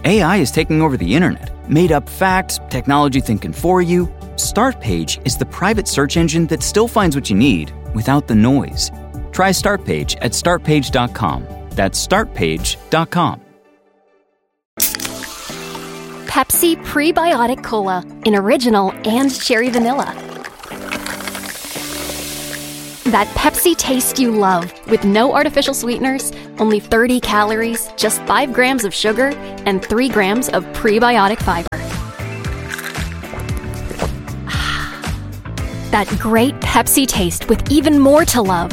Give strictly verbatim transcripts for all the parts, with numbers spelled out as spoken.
A I is taking over the internet. Made-up facts, technology thinking for you. Startpage is the private search engine that still finds what you need without the noise. Try Startpage at start page dot com. That's start page dot com. Pepsi Prebiotic Cola in original and cherry vanilla. That Pepsi taste you love with no artificial sweeteners, only thirty calories, just five grams of sugar, and three grams of prebiotic fiber. That great Pepsi taste with even more to love.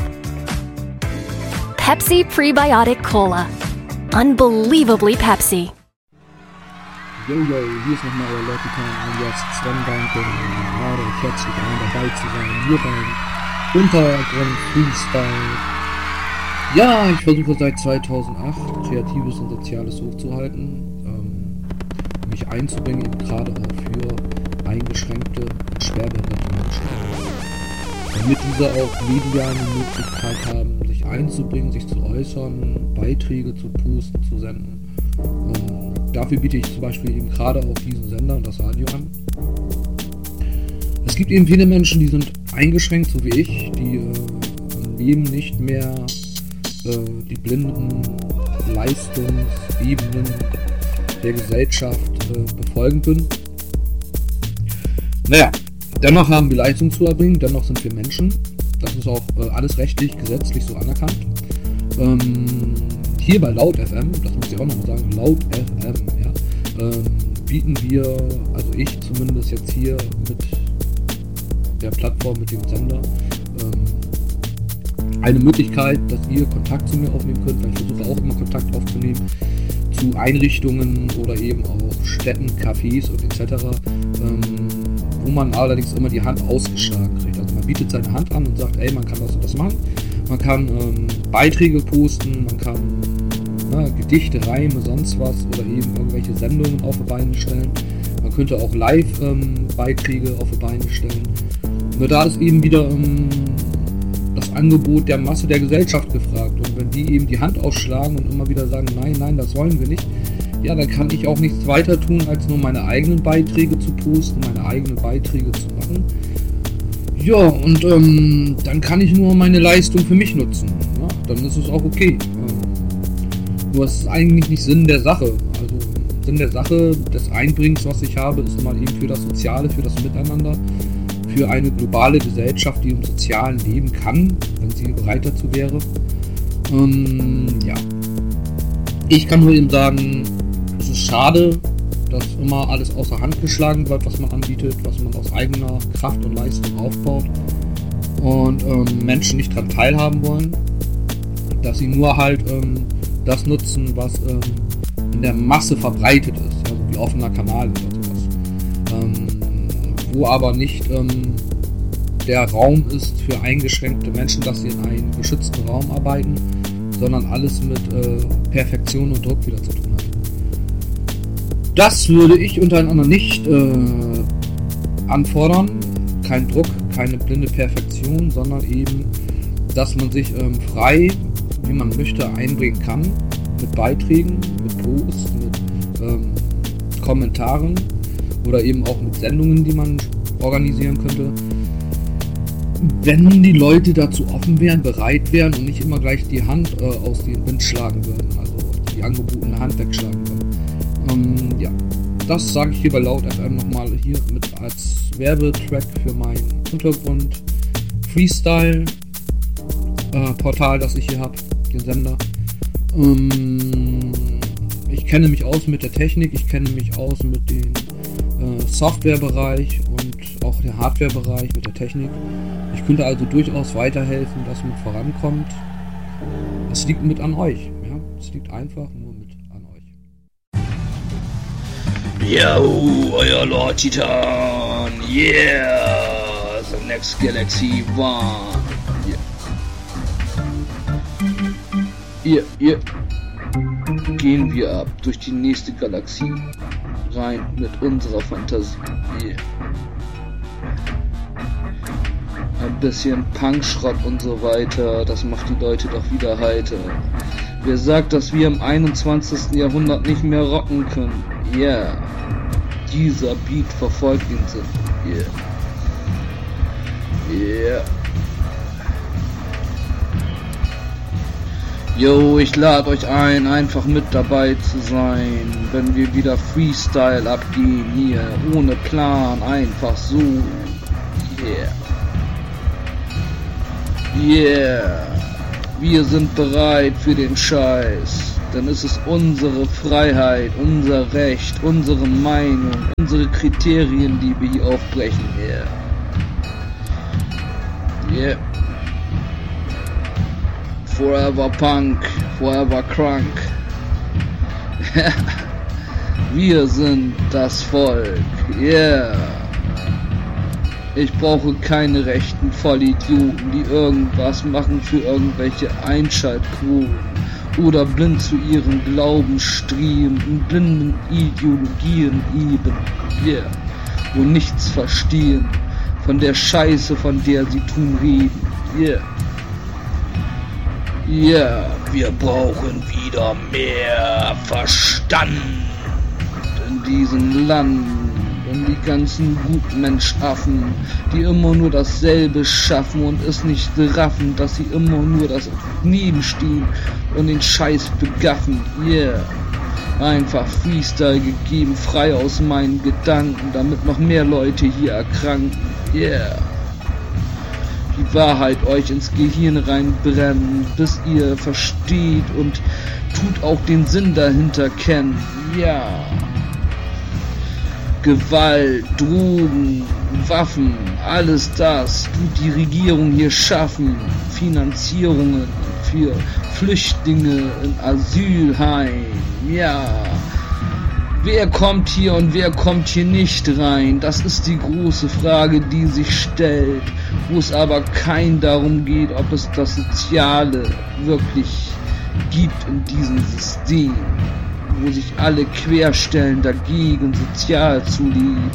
Pepsi Prebiotic Cola. Unbelievably Pepsi. Yo, yo, hier ist nochmal euer Leutitan alias Sven Danke. Gerade herzlich ein, dabei zu sein. Hier beim Untergrund Freestyle. Ja, ich versuche seit zweitausendacht Kreatives und Soziales hochzuhalten. Ähm, mich einzubringen, eben gerade auch für eingeschränkte und schwerbehinderte Menschen. Damit diese auch medial eine Möglichkeit haben, sich einzubringen, sich zu äußern, Beiträge zu posten, zu senden. Und dafür biete ich zum Beispiel eben gerade auch diesen Sender und das Radio an. Es gibt eben viele Menschen, die sind eingeschränkt, so wie ich, die äh, im Leben nicht mehr äh, die blinden Leistungsebenen der Gesellschaft äh, befolgen können. Naja, dennoch haben wir Leistung zu erbringen, dennoch sind wir Menschen. Das ist auch äh, alles rechtlich, gesetzlich so anerkannt. Ähm, hier bei Laut F M, das muss ich auch nochmal sagen, Laut F M, ja, ähm, bieten wir, also ich zumindest jetzt hier mit der Plattform, mit dem Sender, ähm, eine Möglichkeit, dass ihr Kontakt zu mir aufnehmen könnt, weil ich versuche auch immer Kontakt aufzunehmen zu Einrichtungen oder eben auch Städten, Cafés und et cetera, ähm, wo man allerdings immer die Hand ausgeschlagen kriegt. Also man bietet seine Hand an und sagt, ey, man kann das und das machen. Man kann ähm, Beiträge posten, man kann na, Gedichte, Reime, sonst was oder eben irgendwelche Sendungen auf die Beine stellen. Man könnte auch Live-Beiträge ähm, auf die Beine stellen. Nur da ist eben wieder ähm, das Angebot der Masse der Gesellschaft gefragt. Und wenn die eben die Hand ausschlagen und immer wieder sagen, nein, nein, das wollen wir nicht, ja, dann kann ich auch nichts weiter tun, als nur meine eigenen Beiträge zu posten, meine eigenen Beiträge zu machen. Ja, und ähm, dann kann ich nur meine Leistung für mich nutzen. Ja, dann ist es auch okay. Ähm, nur es ist eigentlich nicht Sinn der Sache. Also Sinn der Sache des Einbringens, was ich habe, ist mal eben für das Soziale, für das Miteinander, für eine globale Gesellschaft, die im sozialen Leben kann, wenn sie bereit dazu wäre. Ähm, ja. Ich kann nur eben sagen, es ist schade, dass immer alles außer Hand geschlagen wird, was man anbietet, was man aus eigener Kraft und Leistung aufbaut und ähm, Menschen nicht daran teilhaben wollen, dass sie nur halt ähm, das nutzen, was ähm, in der Masse verbreitet ist, also wie offener Kanal oder sowas, ähm, wo aber nicht ähm, der Raum ist für eingeschränkte Menschen, dass sie in einem geschützten Raum arbeiten, sondern alles mit äh, Perfektion und Druck wieder zu tun hat. Das würde ich untereinander nicht äh, anfordern. Kein Druck, keine blinde Perfektion, sondern eben, dass man sich ähm, frei, wie man möchte, einbringen kann. Mit Beiträgen, mit Posts, mit ähm, Kommentaren oder eben auch mit Sendungen, die man organisieren könnte. Wenn die Leute dazu offen wären, bereit wären und nicht immer gleich die Hand äh, aus dem Wind schlagen würden, also die angebotene Hand wegschlagen würden. Ähm, ja, das sage ich hier bei Laut F M nochmal hier mit als Werbetrack für mein Hintergrund Freestyle äh, Portal, das ich hier habe, den Sender. Ähm, ich kenne mich aus mit der Technik, ich kenne mich aus mit dem äh, Softwarebereich und auch der Hardwarebereich mit der Technik. Ich könnte also durchaus weiterhelfen, dass man vorankommt. Es liegt mit an euch, ja, es liegt einfach nur mit an euch. Yo, euer Lord Titan, yeah, the next galaxy one, yeah, yeah, yeah, gehen wir ab durch die nächste Galaxie, rein mit unserer Fantasie, yeah. Ein bisschen Punkschrott und so weiter, das macht die Leute doch wieder heiter. Wer sagt, dass wir im einundzwanzigsten Jahrhundert nicht mehr rocken können? Yeah. Dieser Beat verfolgt ihn so. Yeah. Yeah. Yo, ich lade euch ein, einfach mit dabei zu sein, wenn wir wieder Freestyle abgehen hier, ohne Plan, einfach so. Yeah. Yeah. Wir sind bereit für den Scheiß, denn es ist unsere Freiheit, unser Recht, unsere Meinung, unsere Kriterien, die wir hier aufbrechen. Yeah. Yeah. Forever Punk, forever Crunk. Wir sind das Volk. Yeah. Ich brauche keine rechten Vollidioten, die irgendwas machen für irgendwelche Einschaltquoten oder blind zu ihren Glauben streben, in blinden Ideologien eben. Yeah. Und nichts verstehen von der Scheiße, von der sie tun reden. Yeah. Ja, wir brauchen wieder mehr Verstand in diesem Land. Und die ganzen Gutmensch-Affen, die immer nur dasselbe schaffen und es nicht raffen, dass sie immer nur das nebenstehen und den Scheiß begaffen. Yeah. Einfach Freestyle gegeben, frei aus meinen Gedanken, damit noch mehr Leute hier erkranken. Yeah. Die Wahrheit euch ins Gehirn reinbrennen, bis ihr versteht und tut auch den Sinn dahinter kennen. Ja. Gewalt, Drogen, Waffen, alles das tut die Regierung hier schaffen. Finanzierungen für Flüchtlinge in Asylheim. Ja. Wer kommt hier und wer kommt hier nicht rein? Das ist die große Frage, die sich stellt, wo es aber kein darum geht, ob es das Soziale wirklich gibt in diesem System, wo sich alle querstellen dagegen, sozial zu leben.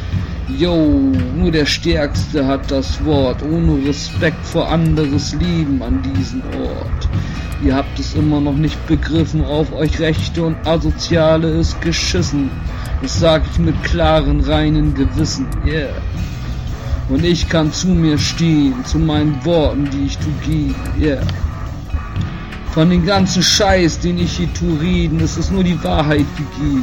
Yo, nur der Stärkste hat das Wort, ohne Respekt vor anderes Leben an diesem Ort. Ihr habt es immer noch nicht begriffen, auf euch Rechte und Asoziale ist geschissen. Das sag ich mit klaren, reinen Gewissen, yeah. Und ich kann zu mir stehen, zu meinen Worten, die ich tu gebe, yeah. Von den ganzen Scheiß, den ich hier tu reden, ist es nur die Wahrheit gegeben,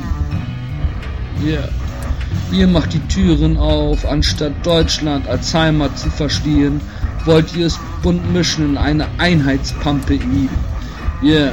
yeah. Ihr macht die Türen auf, anstatt Deutschland als Heimat zu verstehen, wollt ihr es bunt mischen in eine Einheitspampe eben. Yeah.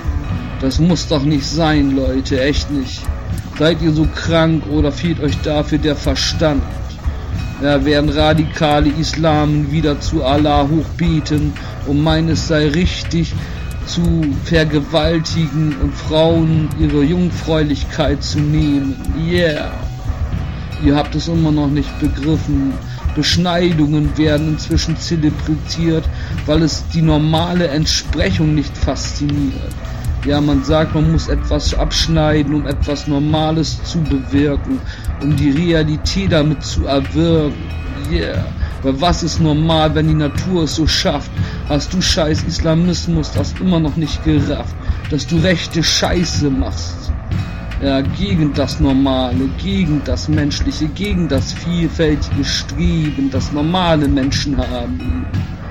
Das muss doch nicht sein, Leute, echt nicht. Seid ihr so krank oder fehlt euch dafür der Verstand? Ja, werden radikale Islamen wieder zu Allah hochbeten und meinen, es sei richtig zu vergewaltigen und Frauen ihre Jungfräulichkeit zu nehmen. Yeah. Ihr habt es immer noch nicht begriffen. Beschneidungen werden inzwischen zelebriert, weil es die normale Entsprechung nicht fasziniert. Ja, man sagt, man muss etwas abschneiden, um etwas Normales zu bewirken, um die Realität damit zu erwirken. Yeah. Weil was ist normal, wenn die Natur es so schafft? Hast du scheiß Islamismus das immer noch nicht gerafft, dass du rechte Scheiße machst? Ja, gegen das Normale, gegen das Menschliche, gegen das vielfältige Streben, das normale Menschen haben.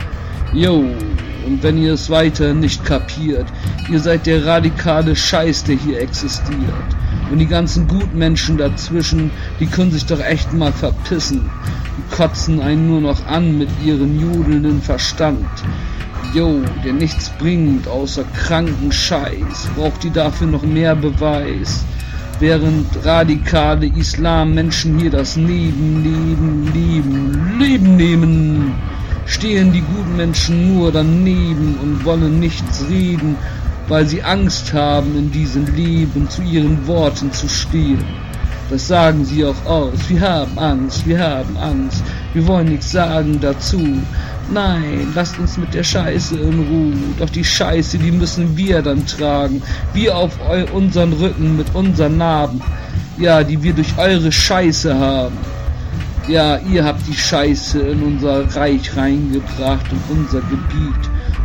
Jo, und wenn ihr es weiter nicht kapiert, ihr seid der radikale Scheiß, der hier existiert. Und die ganzen Gutmenschen dazwischen, die können sich doch echt mal verpissen. Die kotzen einen nur noch an mit ihrem jodelnden Verstand. Jo, der nichts bringt außer kranken Scheiß. Braucht ihr dafür noch mehr Beweis? Während radikale Islam-Menschen hier das Leben, Leben, Leben, Leben nehmen, stehen die guten Menschen nur daneben und wollen nichts reden, weil sie Angst haben, in diesem Leben zu ihren Worten zu stehen. Das sagen sie auch aus. Wir haben Angst, wir haben Angst. Wir wollen nichts sagen dazu. Nein, lasst uns mit der Scheiße in Ruhe. Doch die Scheiße, die müssen wir dann tragen. Wir auf eu- unseren Rücken mit unseren Narben. Ja, die wir durch eure Scheiße haben. Ja, ihr habt die Scheiße in unser Reich reingebracht, in unser Gebiet.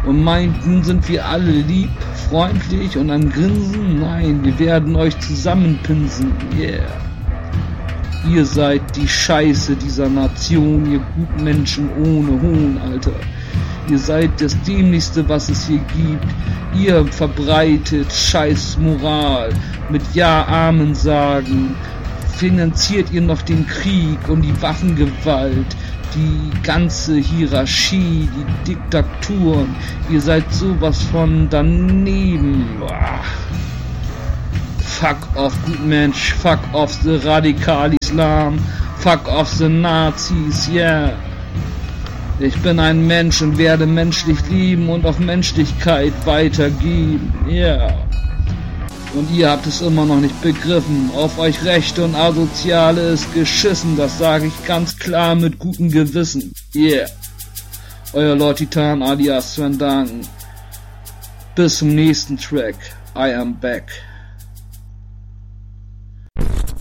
und meinten, sind wir alle lieb, freundlich und am Grinsen? Nein, wir werden euch zusammenpinsen, yeah. Ihr seid die Scheiße dieser Nation, ihr Gutmenschen ohne Hohn, Alter. Ihr seid das Dämlichste, was es hier gibt. Ihr verbreitet scheiß Moral mit Ja, Amen sagen. Finanziert ihr noch den Krieg und die Waffengewalt, die ganze Hierarchie, die Diktaturen. Ihr seid sowas von daneben. Boah. Fuck off, Gutmensch. Fuck off the Radikal Islam. Fuck off the Nazis, yeah. Ich bin ein Mensch und werde menschlich lieben und auf Menschlichkeit weitergeben, yeah. Und ihr habt es immer noch nicht begriffen. Auf euch Rechte und Asoziale ist geschissen, das sage ich ganz klar mit gutem Gewissen, yeah. Euer Lord Titan alias Sven Danken. Bis zum nächsten Track. I am back.